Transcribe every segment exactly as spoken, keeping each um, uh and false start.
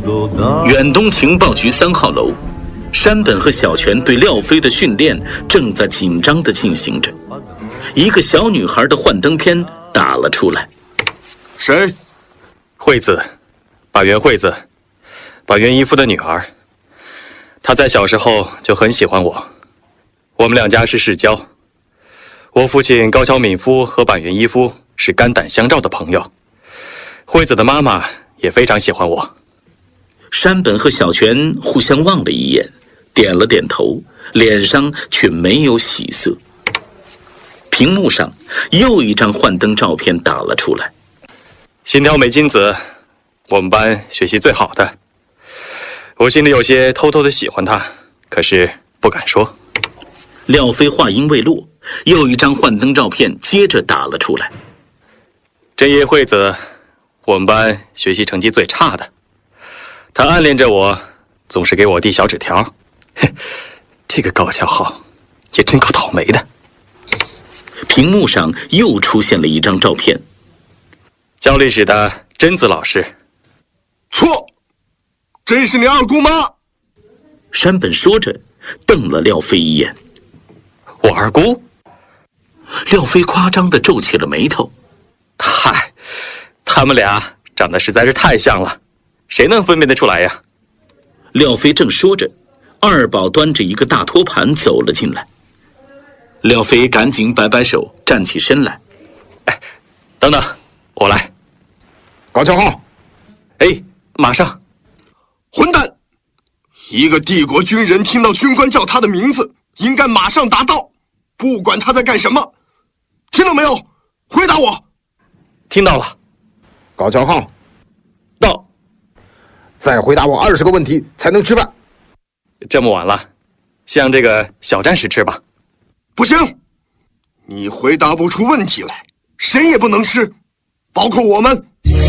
远东情报局三号楼，山本和小泉对廖飞的训练正在紧张地进行着。一个小女孩的幻灯片打了出来。 谁？ 惠子，板垣惠子，板垣一夫的女儿。她在小时候就很喜欢我，我们两家是世交。我父亲高桥敏夫和板垣一夫是肝胆相照的朋友，惠子的妈妈也非常喜欢我。 山本和小泉互相望了一眼，点了点头，脸上却没有喜色。屏幕上又一张幻灯照片打了出来。 新条美金子，我们班学习最好的。我心里有些偷偷的喜欢她，可是不敢说。 廖飞话音未落，又一张幻灯照片接着打了出来。 真叶惠子，我们班学习成绩最差的，她暗恋着我，总是给我递小纸条。这个高小浩也真够倒霉的。 屏幕上又出现了一张照片， 教历史的贞子老师。 错，这是你二姑妈。 山本说着，瞪了廖飞一眼。 我二姑？ 廖飞夸张地皱起了眉头。 嗨，他们俩长得实在是太像了，谁能分辨得出来呀？ 廖飞正说着，二宝端着一个大托盘走了进来。廖飞赶紧摆摆手，站起身来。 哎，等等，我来。 高桥浩， 哎，马上。 混蛋！一个帝国军人听到军官叫他的名字，应该马上答到，不管他在干什么。听到没有？回答我。 听到了。 高桥浩， 到。 再回答我二十个问题才能吃饭。 这么晚了，像这个小战士吃吧。 不行，你回答不出问题来，谁也不能吃，包括我们。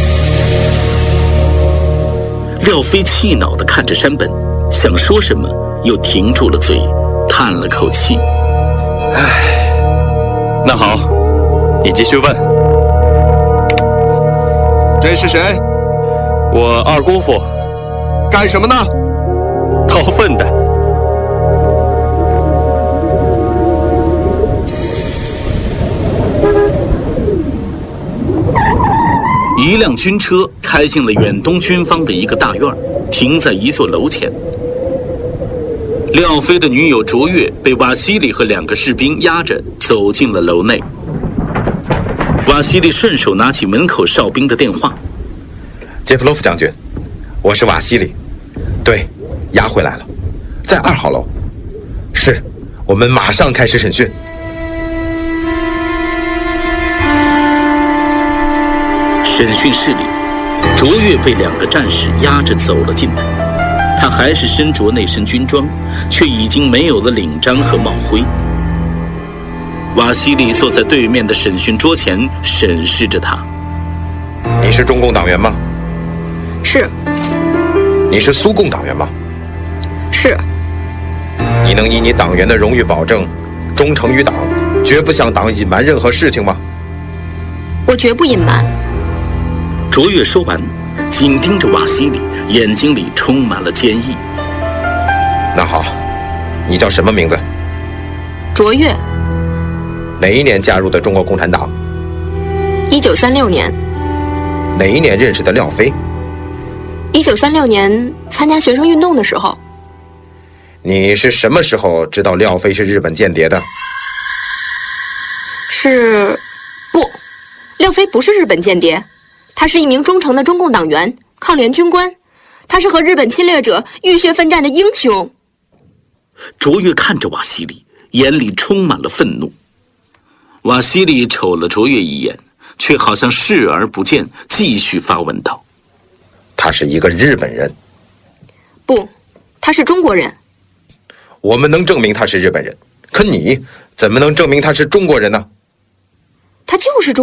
廖飞气恼地看着山本，想说什么，又停住了嘴，叹了口气。 唉，那好，你继续问。 这是谁？ 我二姑父。 干什么呢？ 掏粪的。 一辆军车开进了远东军方的一个大院，停在一座楼前。廖飞的女友卓越被瓦西里和两个士兵押着走进了楼内。瓦西里顺手拿起门口哨兵的电话： 杰普洛夫将军，我是瓦西里。对，押回来了，在二号楼。是，我们马上开始审讯。 审讯室里，卓越被两个战士押着走了进来。他还是身着那身军装，却已经没有了领章和帽徽。瓦西里坐在对面的审讯桌前，审视着他。 你是中共党员吗？ 是。 你是苏共党员吗？ 是。 你能以你党员的荣誉保证，忠诚于党，绝不向党隐瞒任何事情吗？ 我绝不隐瞒。 卓越说完，紧盯着瓦西里，眼睛里充满了坚毅。 那好，你叫什么名字？ 卓越。 哪一年加入的中国共产党？ 一九三六年。 哪一年认识的廖飞？ 一九三六年参加学生运动的时候。 你是什么时候知道廖飞是日本间谍的？ 是，不，廖飞不是日本间谍。他是一名忠诚的中共党员，抗联军官，他是和日本侵略者浴血奋战的英雄。 卓越看着瓦西里，眼里充满了愤怒。瓦西里瞅了卓越一眼，却好像视而不见，继续发问道： 他是一个日本人。 不，他是中国人。 我们能证明他是日本人，可你怎么能证明他是中国人呢？